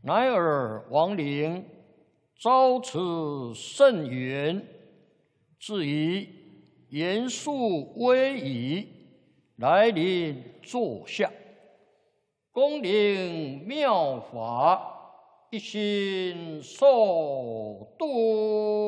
乃尔王陵遭此甚缘，至以严肃威仪来临座下，恭领妙法，一心受度。